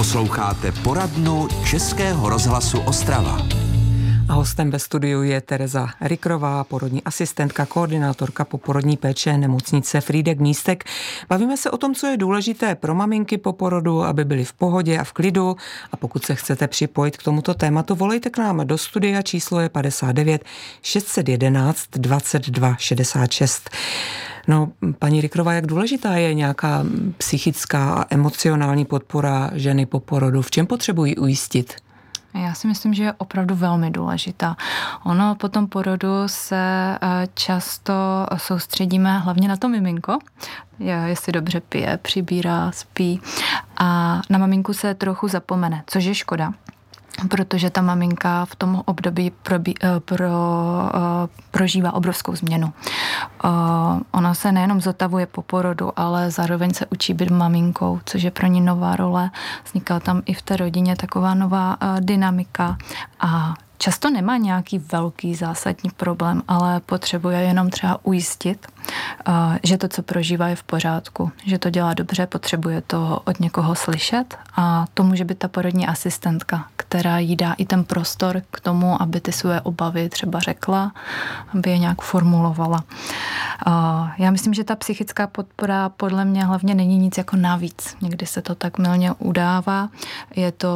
Posloucháte poradnu Českého rozhlasu Ostrava. A hostem ve studiu je Tereza Rikrová, porodní asistentka, koordinátorka poporodní péče nemocnice Frýdek-Místek. Bavíme se o tom, co je důležité pro maminky po porodu, aby byly v pohodě a v klidu. A pokud se chcete připojit k tomuto tématu, volejte k nám do studia, číslo je 59 611 22 66. No, paní Rikrová, jak důležitá je nějaká psychická a emocionální podpora ženy po porodu? V čem potřebují ujistit? Já si myslím, že je opravdu velmi důležitá. Ono po tom porodu se často soustředíme hlavně na to miminko, jestli dobře pije, přibírá, spí, a na maminku se trochu zapomene, což je škoda. Protože ta maminka v tom období prožívá obrovskou změnu. Ona se nejenom zotavuje po porodu, ale zároveň se učí být maminkou, což je pro ní nová role. Vzniká tam i v té rodině taková nová dynamika a často nemá nějaký velký zásadní problém, ale potřebuje jenom třeba ujistit, že to, co prožívá, je v pořádku, že to dělá dobře, potřebuje to od někoho slyšet, a to může být ta porodní asistentka, která jí dá i ten prostor k tomu, aby ty své obavy třeba řekla, aby je nějak formulovala. Já myslím, že ta psychická podpora podle mě hlavně není nic jako navíc. Někdy se to tak mylně udává. Je to